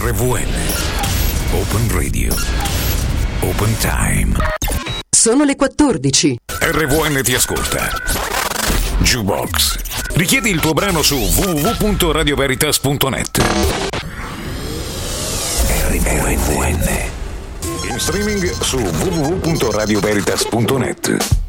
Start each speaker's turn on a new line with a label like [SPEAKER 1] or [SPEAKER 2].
[SPEAKER 1] RVN. Open Radio. Open Time.
[SPEAKER 2] Sono le 14.
[SPEAKER 1] RVN ti ascolta. Jukebox. Richiedi il tuo brano su www.radioveritas.net. RVN. In streaming su www.radioveritas.net.